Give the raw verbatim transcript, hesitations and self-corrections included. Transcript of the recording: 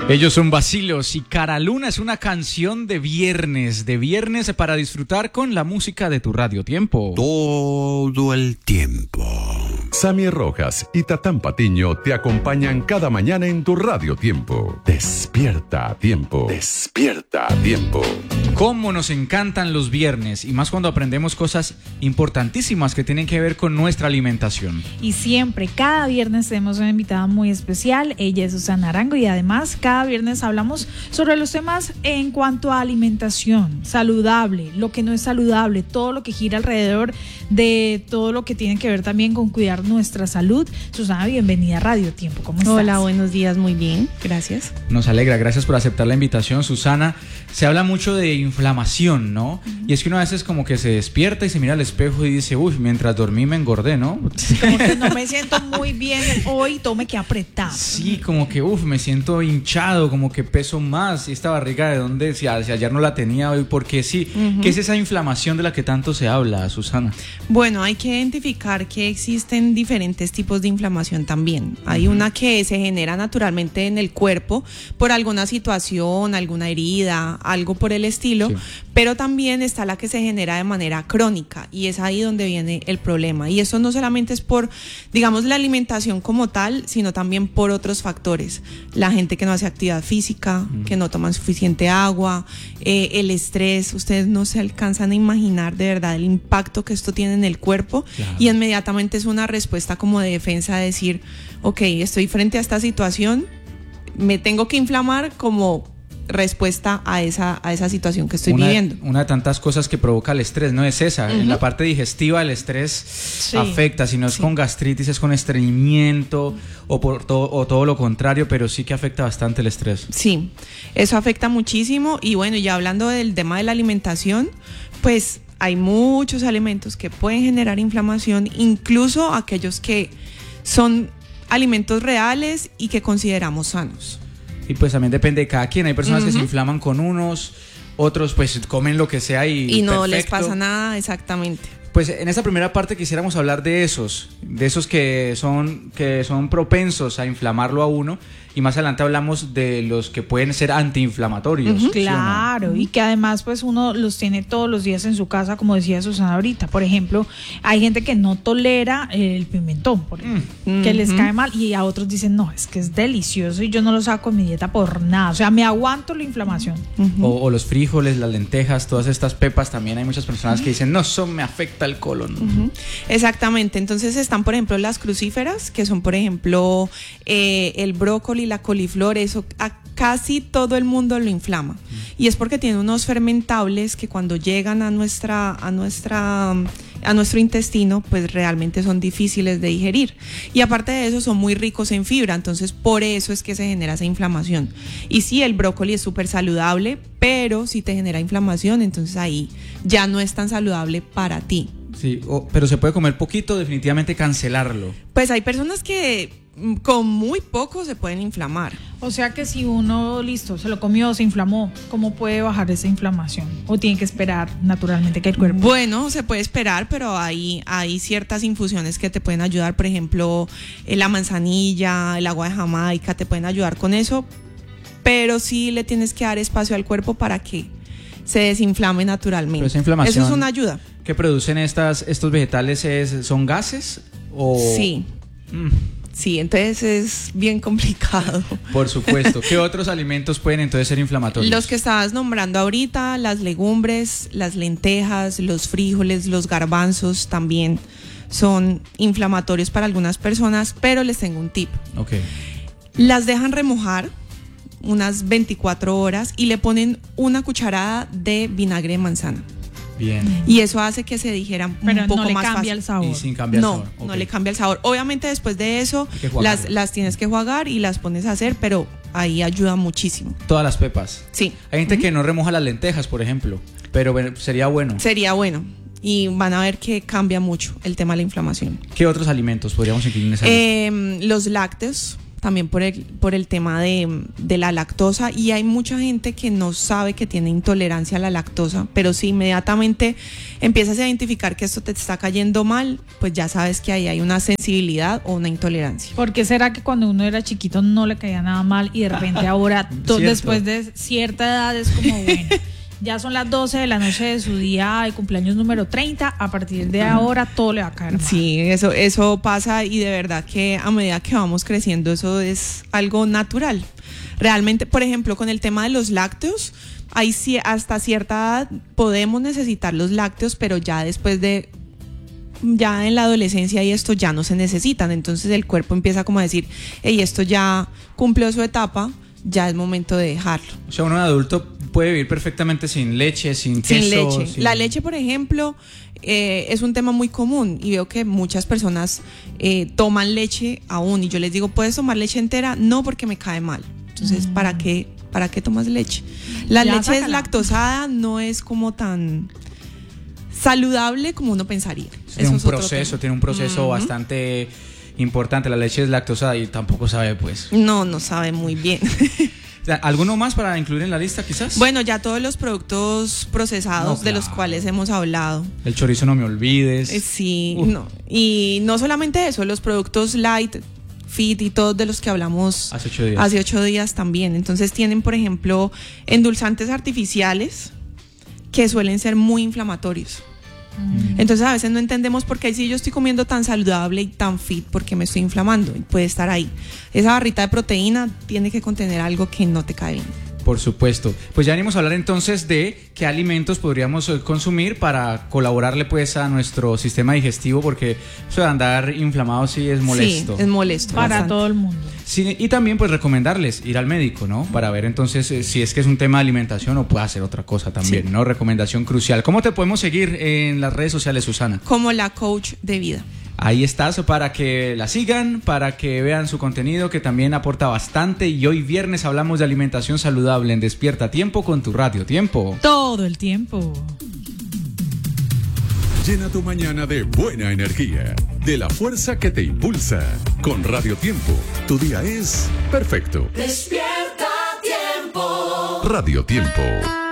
Ellos son Bacilos y Cara Luna es una canción de viernes, de viernes para disfrutar con la música de tu Radio Tiempo. Todo el tiempo. Sammy Rojas y Tatán Patiño te acompañan cada mañana en tu Radio Tiempo. Despierta a tiempo. Despierta a tiempo. Cómo nos encantan los viernes y más cuando aprendemos cosas importantísimas que tienen que ver con nuestra alimentación. Y siempre, cada viernes tenemos una invitada muy especial. Ella es Susana Arango y además cada viernes hablamos sobre los temas en cuanto a alimentación saludable, lo que no es saludable, todo lo que gira alrededor de todo lo que tiene que ver también con cuidar nuestra salud. Susana, bienvenida a Radio Tiempo. ¿Cómo estás? Hola, buenos días, muy bien, gracias. Nos alegra, gracias por aceptar la invitación, Susana. Se habla mucho de inflamación, ¿no? Uh-huh. Y es que uno a veces como que se despierta y se mira al espejo y dice, uy, mientras dormí me engordé, ¿no? Como que no me siento muy bien hoy, todo me queda apretado. Sí, como que, uff, me siento hinchado, como que peso más. ¿Y esta barriga de dónde? Si, si ayer no la tenía, hoy, ¿por qué sí? Uh-huh. ¿Qué es esa inflamación de la que tanto se habla, Susana? Bueno, hay que identificar que existen diferentes tipos de inflamación también. Hay uh-huh. una que se genera naturalmente en el cuerpo por alguna situación, alguna herida, algo por el estilo, sí. Pero también está la que se genera de manera crónica y es ahí donde viene el problema. Y eso no solamente es por, digamos, la alimentación como tal, sino también por otros factores. La gente que no hace actividad física, uh-huh. que no toman suficiente agua, eh, el estrés. Ustedes no se alcanzan a imaginar de verdad el impacto que esto tiene en el cuerpo, claro. Y inmediatamente es una respuesta como de defensa de decir, ok, estoy frente a esta situación, me tengo que inflamar como respuesta a esa, a esa situación que estoy una, viviendo. Una de tantas cosas que provoca el estrés, ¿no? Es esa, uh-huh. En la parte digestiva el estrés sí. afecta, si no es sí. con gastritis, es con estreñimiento o, por to- o todo lo contrario, pero sí que afecta bastante el estrés. Sí, eso afecta muchísimo y bueno, ya hablando del tema de la alimentación, pues hay muchos alimentos que pueden generar inflamación, incluso aquellos que son alimentos reales y que consideramos sanos. Y pues también depende de cada quien. Hay personas uh-huh. que se inflaman con unos, otros pues comen lo que sea y Y no perfecto. les pasa nada, exactamente. Pues en esta primera parte quisiéramos hablar de esos, de esos que son, que son propensos a inflamarlo a uno. Y más adelante hablamos de los que pueden ser antiinflamatorios. Uh-huh. Claro, ¿sí o no? Y que además pues uno los tiene todos los días en su casa, como decía Susana ahorita. Por ejemplo, hay gente que no tolera el pimentón, por ejemplo, uh-huh. que les cae mal, y a otros dicen, no, es que es delicioso y yo no lo saco en mi dieta por nada. O sea, me aguanto la inflamación. Uh-huh. O, o los frijoles, las lentejas, todas estas pepas, también hay muchas personas uh-huh. que dicen, no, eso me afecta el colon. Uh-huh. Exactamente, entonces están por ejemplo las crucíferas, que son por ejemplo eh, el brócoli, la coliflor, eso a casi todo el mundo lo inflama. Mm. Y es porque tiene unos fermentables que cuando llegan a nuestra a nuestra a nuestro intestino, pues realmente son difíciles de digerir. Y aparte de eso son muy ricos en fibra, entonces por eso es que se genera esa inflamación. Y sí, el brócoli es súper saludable, pero si te genera inflamación, entonces ahí ya no es tan saludable para ti. Sí, oh, pero se puede comer poquito, definitivamente cancelarlo. Pues hay personas que con muy poco se pueden inflamar. O sea que si uno, listo, se lo comió, se inflamó, ¿cómo puede bajar esa inflamación? ¿O tiene que esperar naturalmente que el cuerpo? Bueno, se puede esperar, pero hay, hay ciertas infusiones que te pueden ayudar. Por ejemplo, la manzanilla, el agua de Jamaica, te pueden ayudar con eso. Pero sí le tienes que dar espacio al cuerpo para que se desinflame naturalmente. Pero esa inflamación, eso es una ayuda. ¿Qué producen estas, estos vegetales? Es, ¿Son gases? O... Sí. Mm. Sí, entonces es bien complicado. Por supuesto. ¿Qué otros alimentos pueden entonces ser inflamatorios? Los que estabas nombrando ahorita, las legumbres, las lentejas, los frijoles, los garbanzos también son inflamatorios para algunas personas, pero les tengo un tip. Okay. Las dejan remojar unas veinticuatro horas y le ponen una cucharada de vinagre de manzana. Bien. Y eso hace que se digieran Pero un poco no le más cambia fácil. el sabor. Y sin cambiar no, el sabor. Okay. No le cambia el sabor. Obviamente después de eso las, las tienes que jugar y las pones a hacer, pero ahí ayuda muchísimo. Todas las pepas. Sí. Hay gente uh-huh. que no remoja las lentejas, por ejemplo, pero sería bueno. Sería bueno. Y van a ver que cambia mucho el tema de la inflamación. ¿Qué otros alimentos podríamos incluir en esa eh, Los lácteos también por el, por el tema de, de la lactosa, y hay mucha gente que no sabe que tiene intolerancia a la lactosa, pero si inmediatamente empiezas a identificar que esto te está cayendo mal, pues ya sabes que ahí hay una sensibilidad o una intolerancia. ¿Por qué será que cuando uno era chiquito no le caía nada mal y de repente ahora, to- después de cierta edad, es como, bueno, ya son las doce de la noche de su día de cumpleaños número treinta, a partir de ahora todo le va a caer mal? Sí, eso, eso pasa, y de verdad que a medida que vamos creciendo eso es algo natural. Realmente, por ejemplo, con el tema de los lácteos, hay, hasta cierta edad podemos necesitar los lácteos, pero ya después de, ya en la adolescencia y esto ya no se necesitan, entonces el cuerpo empieza como a decir, hey, esto ya cumplió su etapa, ya es momento de dejarlo. O sea, uno adulto puede vivir perfectamente sin leche, sin queso. Sin leche. Sin... La leche, por ejemplo, eh, es un tema muy común, y veo que muchas personas eh, toman leche aún, y yo les digo, ¿puedes tomar leche entera? No, porque me cae mal. Entonces, mm. ¿para qué, para qué tomas leche? La ya, leche sácala. Lactosada no es como tan saludable como uno pensaría. Tiene un proceso, tiene un proceso uh-huh. bastante importante. La leche es lactosada y tampoco sabe, pues. No, no sabe muy bien. ¿Alguno más para incluir en la lista, quizás? Bueno, ya todos los productos procesados no, claro. de los cuales hemos hablado. El chorizo, no me olvides. Eh, sí, uh. no. Y no solamente eso, los productos light, fit y todos de los que hablamos hace ocho días. Hace ocho días también. Entonces tienen, por ejemplo, endulzantes artificiales que suelen ser muy inflamatorios. Entonces a veces no entendemos por qué si yo estoy comiendo tan saludable y tan fit, ¿por qué me estoy inflamando? Y puede estar ahí. Esa barrita de proteína tiene que contener algo que no te cae bien. Por supuesto. Pues ya venimos a hablar entonces de qué alimentos podríamos consumir para colaborarle pues a nuestro sistema digestivo, porque eso de andar inflamado sí es molesto. Sí, es molesto. Para bastante. todo el mundo. Sí, y también pues recomendarles ir al médico, ¿no? Para ver entonces eh, si es que es un tema de alimentación o puede hacer otra cosa también, sí. ¿no? Recomendación crucial. ¿Cómo te podemos seguir en las redes sociales, Susana? Como la coach de vida. Ahí estás, para que la sigan, para que vean su contenido, que también aporta bastante. Y hoy viernes hablamos de alimentación saludable en Despierta Tiempo con tu Radio Tiempo. Todo el tiempo. Llena tu mañana de buena energía, de la fuerza que te impulsa. Con Radio Tiempo, tu día es perfecto. Despierta Tiempo. Radio Tiempo.